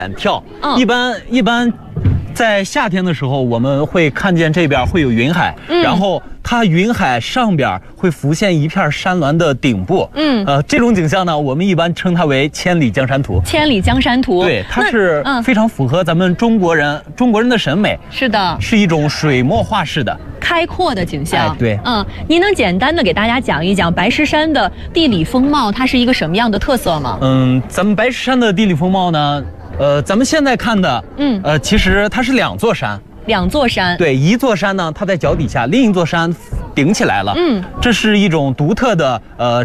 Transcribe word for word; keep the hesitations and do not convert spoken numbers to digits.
跳。 嗯、 一般一般，在夏天的时候，我们会看见这边会有云海，嗯、然后它云海上边会浮现一片山峦的顶部。嗯，呃，这种景象呢，我们一般称它为千里江山图。 千里江山图， 对，它是非常符合咱们中国人、嗯、中国人的审美。 是的， 是一种水墨画式的。 开阔的景象， 哎、对， 嗯，您能简单的给大家讲一讲白石山的地理风貌，它是一个什么样的特色吗？ 嗯，咱们白石山的地理风貌呢，呃，咱们现在看的，嗯，呃，其实它是两座山， 两座山， 对，一座山呢，它在脚底下，另一座山顶起来了，嗯，这是一种独特的，呃。